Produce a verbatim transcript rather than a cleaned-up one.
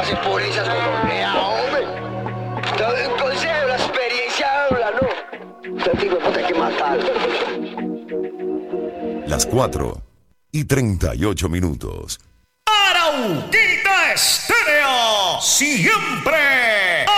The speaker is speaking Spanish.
las impurezas con doblea, hombre. Todo un consejo, la experiencia habla, ¿no? Este tipo de puta hay que matarlo. Las cuatro y treinta y ocho minutos. Arauquita Estéreo, siempre